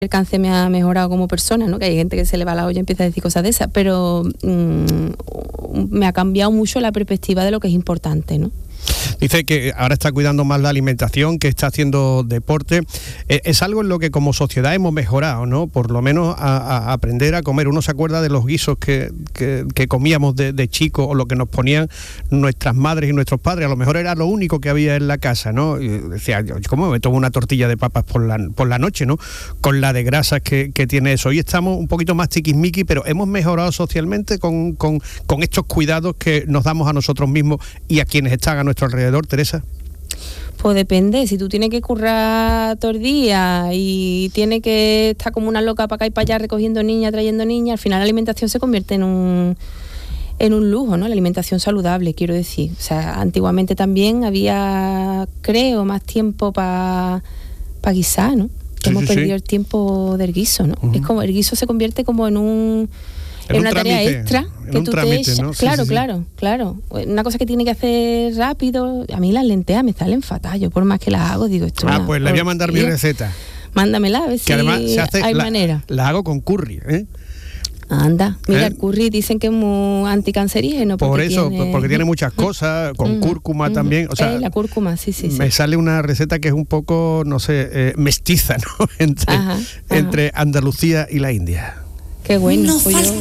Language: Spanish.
el cáncer me ha mejorado como persona, ¿no? Que hay gente que se le va la olla y empieza a decir cosas de esas, pero me ha cambiado mucho la perspectiva de lo que es importante, ¿no? Dice que ahora está cuidando más la alimentación, que está haciendo deporte. Es algo en lo que como sociedad hemos mejorado, ¿no? Por lo menos a aprender a comer. Uno se acuerda de los guisos que comíamos de chicos, o lo que nos ponían nuestras madres y nuestros padres. A lo mejor era lo único que había en la casa, ¿no? Y decía, ¿cómo me tomo una tortilla de papas por la noche, ¿no? Con la de grasas que tiene eso. Hoy estamos un poquito más tiquismiquis, pero hemos mejorado socialmente con estos cuidados que nos damos a nosotros mismos y a quienes están a nuestro alrededor, Teresa. Pues depende, si tú tienes que currar todo el día y tienes que estar como una loca para acá y para allá recogiendo niñas, trayendo niñas, al final la alimentación se convierte en un lujo, ¿no? La alimentación saludable, quiero decir. O sea, antiguamente también había, creo, más tiempo para guisar, ¿no? Sí, hemos sí, perdido el tiempo del guiso, ¿no? Uh-huh. Es como el guiso se convierte como en una tarea extra que tú te echas, ¿no? Claro, sí. Claro. Una cosa que tiene que hacer rápido. A mí las lentejas me salen fatal. Yo por más que las hago, digo esto. Pues le voy a mandar mi receta. Mándamela, a ver si además hay manera. La hago con curry, ¿eh? Anda, mira, el curry dicen que es muy anticancerígeno. Porque tiene muchas cosas, con cúrcuma también. O sea, la cúrcuma, sí. Me sale una receta que es un poco, no sé, mestiza, ¿no? Entre Andalucía y la India. Qué bueno.